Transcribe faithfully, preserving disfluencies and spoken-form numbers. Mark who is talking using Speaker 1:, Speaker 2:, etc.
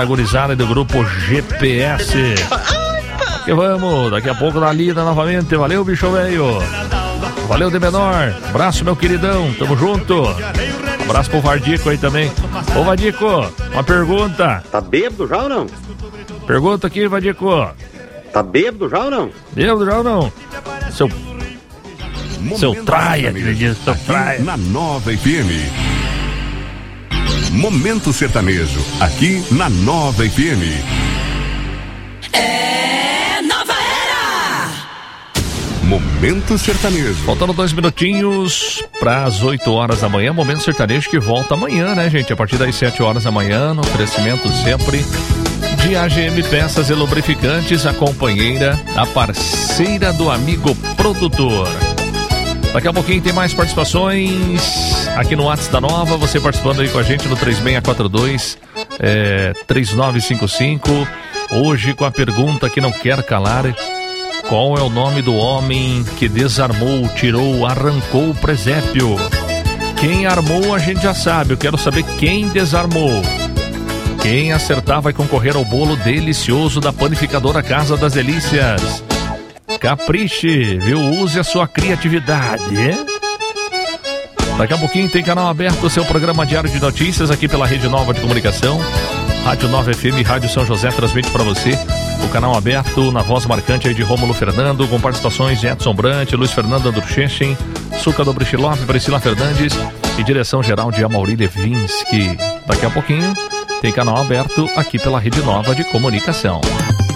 Speaker 1: a gurizada do grupo G P S. Que vamos, daqui a pouco na lida novamente. Valeu, bicho velho. Valeu, de menor. Abraço, meu queridão. Tamo junto. Abraço pro Vardico aí também. Ô, Vardico, uma pergunta.
Speaker 2: Tá bêbado já ou não?
Speaker 1: Pergunta aqui, Vardico.
Speaker 2: Tá bêbado já ou não?
Speaker 1: Bêbado já ou não? Seu... Seu traia, seu traia.
Speaker 3: Na Nova F M. Momento Sertanejo, aqui na Nova F M.
Speaker 4: É Nova Era!
Speaker 3: Momento Sertanejo.
Speaker 1: Faltando dois minutinhos para as oito horas da manhã. Momento Sertanejo que volta amanhã, né, gente? A partir das sete horas da manhã, no oferecimento sempre de A G M Peças e Lubrificantes, a companheira, a parceira do amigo produtor. Daqui a pouquinho tem mais participações aqui no WhatsApp da Nova. Você participando aí com a gente no três seis quatro dois, é, três nove cinco cinco. Hoje com a pergunta que não quer calar: qual é o nome do homem que desarmou, tirou, arrancou o presépio? Quem armou a gente já sabe. Eu quero saber quem desarmou. Quem acertar vai concorrer ao bolo delicioso da panificadora Casa das Delícias. Capriche, viu? Use a sua criatividade, hein? Daqui a pouquinho tem canal aberto, o seu programa diário de notícias aqui pela Rede Nova de Comunicação. Rádio Nova F M, Rádio São José transmite para você o canal aberto na voz marcante aí de Rômulo Fernando, com participações de Edson Brant, Luiz Fernando Andruchechen, Suca do Brichilop, Priscila Fernandes e direção geral de Amaury Levinsky. Daqui a pouquinho tem canal aberto aqui pela Rede Nova de Comunicação.